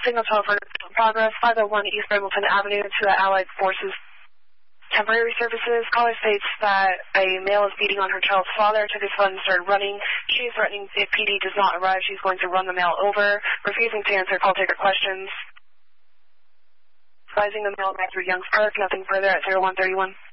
Signal 12 for progress, 501 East Brambleton Avenue to the Allied Forces Temporary Services. Caller states that a male is beating on her child's father, took his son and started running. She is threatening if PD does not arrive, she's going to run the male over, refusing to answer call taker questions. Advising the male back through Youngs Park, nothing further at 0131.